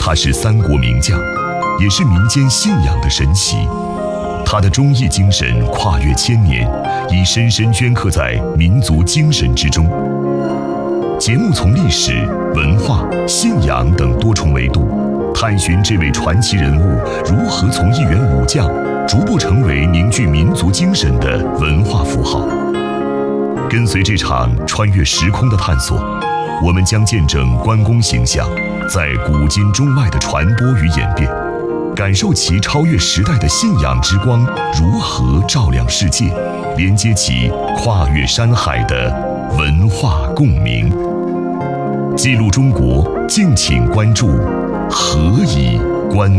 他是三国名将，也是民间信仰的神奇。他的忠义精神跨越千年，已深深镌刻在民族精神之中。节目从历史、文化、信仰等多重维度，探寻这位传奇人物如何从一员武将逐步成为凝聚民族精神的文化符号。跟随这场穿越时空的探索，我们将见证关公形象在古今中外的传播与演变，感受其超越时代的信仰之光如何照亮世界，连接起跨越山海的文化共鸣。记录中国，敬请关注何以观